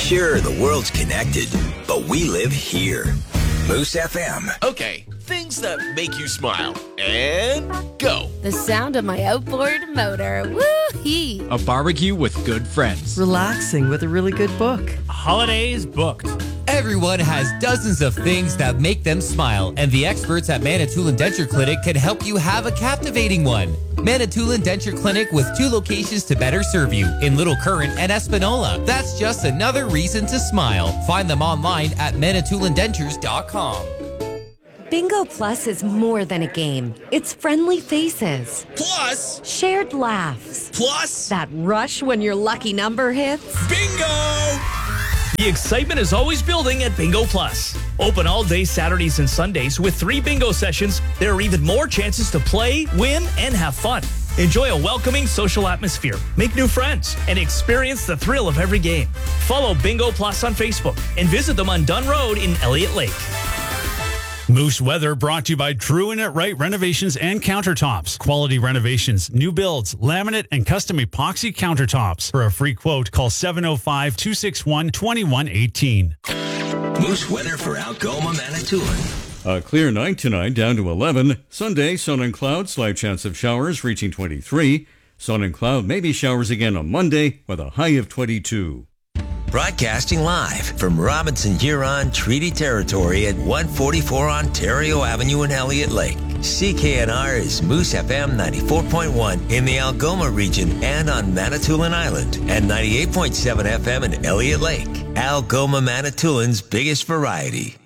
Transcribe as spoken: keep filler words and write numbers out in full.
Sure, the world's connected, but we live here. Moose F M. Okay, things that make you smile. And go. The sound of my outboard motor. Woo-hee. A barbecue with good friends. Relaxing with a really good book. Holidays booked. Everyone has dozens of things that make them smile, and the experts at Manitoulin Denture Clinic can help you have a captivating one. Manitoulin Denture Clinic with two locations to better serve you in Little Current and Espanola. That's just another reason to smile. Find them online at manitoulin dentures dot com. Bingo Plus is more than a game. It's friendly faces. Plus. Shared laughs. Plus. That rush when your lucky number hits. Bingo! The excitement is always building at Bingo Plus. Open all day Saturdays and Sundays with three bingo sessions. There are even more chances to play, win, and have fun. Enjoy a welcoming social atmosphere, make new friends, and experience the thrill of every game. Follow Bingo Plus on Facebook and visit them on Dunn Road in Elliott Lake. Moose Weather brought to you by True and It Right Renovations and Countertops. Quality renovations, new builds, laminate, and custom epoxy countertops. For a free quote, call seven oh five, two six one, two one one eight. Moose weather for Algoma, Manitoulin. A clear night tonight, down to eleven. Sunday, sun and cloud, slight chance of showers reaching twenty-three. Sun and cloud, maybe showers again on Monday with a high of twenty-two. Broadcasting live from Robinson Huron Treaty Territory at one forty-four Ontario Avenue in Elliott Lake. C K N R is Moose F M ninety-four point one in the Algoma region and on Manitoulin Island, and ninety-eight point seven F M in Elliott Lake. Algoma, Manitoulin's biggest variety.